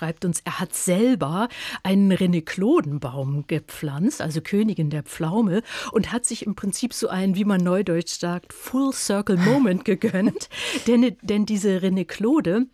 schreibt uns, er hat selber einen Reneklodenbaum gepflanzt, also Königin der Pflaume, und hat sich im Prinzip so einen, wie man neudeutsch sagt, Full Circle Moment gegönnt. Denn diese Reneklode,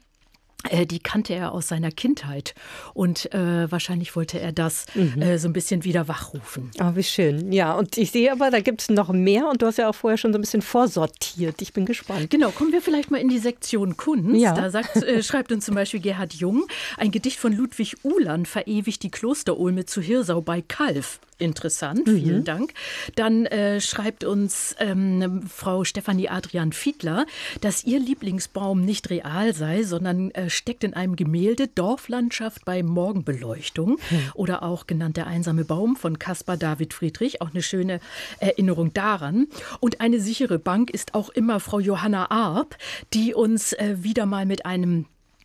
die kannte er aus seiner Kindheit und wahrscheinlich wollte er das so ein bisschen wieder wachrufen. Oh, wie schön. Ja, und ich sehe aber, da gibt es noch mehr und du hast ja auch vorher schon so ein bisschen vorsortiert. Ich bin gespannt. Genau, kommen wir vielleicht mal in die Sektion Kunst. Ja. Da schreibt uns zum Beispiel Gerhard Jung, ein Gedicht von Ludwig Uhland verewigt die Klosterulme zu Hirsau bei Calw. Interessant, vielen Dank. Dann schreibt uns Frau Stefanie Adrian Fiedler, dass ihr Lieblingsbaum nicht real sei, sondern steckt in einem Gemälde Dorflandschaft bei Morgenbeleuchtung oder auch genannt der einsame Baum von Caspar David Friedrich. Auch eine schöne Erinnerung daran. Und eine sichere Bank ist auch immer Frau Johanna Arp, die uns wieder mal mit einem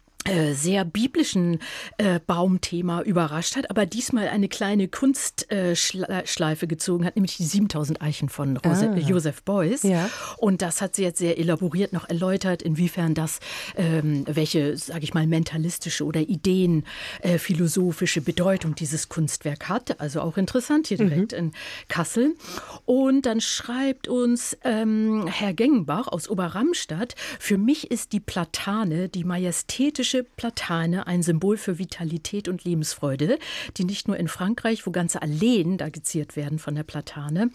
sehr biblischen Baumthema überrascht hat, aber diesmal eine kleine Kunstschleife gezogen hat, nämlich die 7000 Eichen von Joseph Beuys. Ja. Und das hat sie jetzt sehr elaboriert noch erläutert, inwiefern das welche, sage ich mal, mentalistische oder ideenphilosophische Bedeutung dieses Kunstwerk hat. Also auch interessant hier direkt in Kassel. Und dann schreibt uns Herr Gengenbach aus Oberramstadt, für mich ist die Platane, die majestätische Platane, ein Symbol für Vitalität und Lebensfreude, die nicht nur in Frankreich, wo ganze Alleen da geziert werden von der Platane,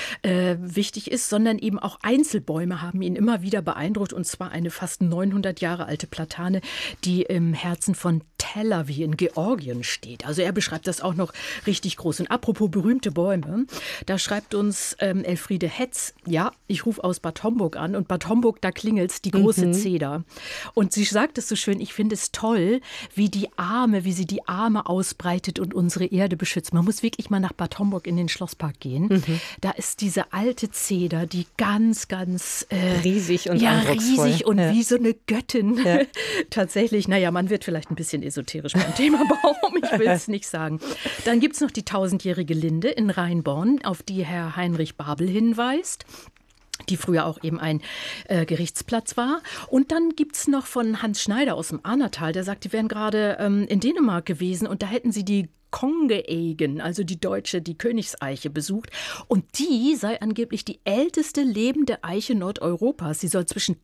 wichtig ist, sondern eben auch Einzelbäume haben ihn immer wieder beeindruckt, und zwar eine fast 900 Jahre alte Platane, die im Herzen von Tel Aviv in Georgien steht. Also er beschreibt das auch noch richtig groß. Und apropos berühmte Bäume, da schreibt uns Elfriede Hetz, ja, ich rufe aus Bad Homburg an und Bad Homburg, da klingelt's, die große Zeder. Und sie sagt es so schön, ich finde es toll, wie sie die Arme ausbreitet und unsere Erde beschützt. Man muss wirklich mal nach Bad Homburg in den Schlosspark gehen. Da ist diese alte Zeder, die ganz, ganz riesig und eindrucksvoll. Riesig und wie so eine Göttin. Ja. Tatsächlich, naja, man wird vielleicht ein bisschen esoterisch beim Thema Baum, ich will es nicht sagen. Dann gibt es noch die 1000-jährige Linde in Rheinborn, auf die Herr Heinrich Babel hinweist, die früher auch eben ein Gerichtsplatz war. Und dann gibt es noch von Hans Schneider aus dem Ahnertal, der sagt, die wären gerade in Dänemark gewesen und da hätten sie die Kongeegen, also die Königseiche besucht. Und die sei angeblich die älteste lebende Eiche Nordeuropas. Sie soll zwischen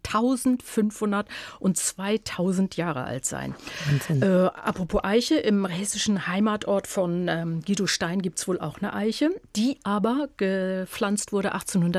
1500 und 2000 Jahre alt sein. Apropos Eiche, im hessischen Heimatort von Guido Stein gibt es wohl auch eine Eiche, die aber gepflanzt wurde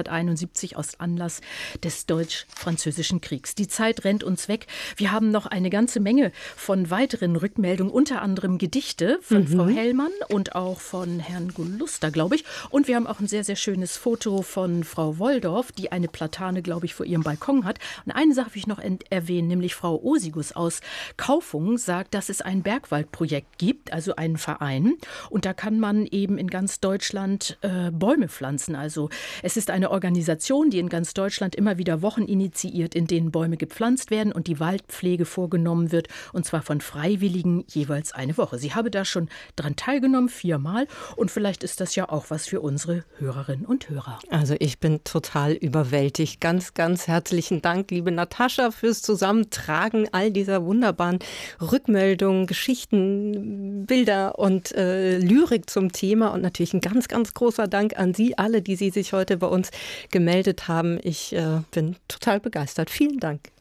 1871 aus Anlass des Deutsch-Französischen Kriegs. Die Zeit rennt uns weg. Wir haben noch eine ganze Menge von weiteren Rückmeldungen, unter anderem Gedichte von Frau Hellmann und auch von Herrn Guluster, glaube ich. Und wir haben auch ein sehr, sehr schönes Foto von Frau Wolldorf, die eine Platane, glaube ich, vor ihrem Balkon hat. Und eine Sache will ich noch erwähnen, nämlich Frau Osigus aus Kaufungen sagt, dass es ein Bergwaldprojekt gibt, also einen Verein. Und da kann man eben in ganz Deutschland Bäume pflanzen. Also es ist eine Organisation, die in ganz Deutschland immer wieder Wochen initiiert, in denen Bäume gepflanzt werden und die Waldpflege vorgenommen wird. Und zwar von Freiwilligen jeweils eine Woche. Sie habe da schon dran teilgenommen, 4-mal. Und vielleicht ist das ja auch was für unsere Hörerinnen und Hörer. Also ich bin total überwältigt. Ganz, ganz herzlichen Dank, liebe Natascha, fürs Zusammentragen all dieser wunderbaren Rückmeldungen, Geschichten, Bilder und Lyrik zum Thema. Und natürlich ein ganz, ganz großer Dank an Sie alle, die Sie sich heute bei uns gemeldet haben. Ich bin total begeistert. Vielen Dank.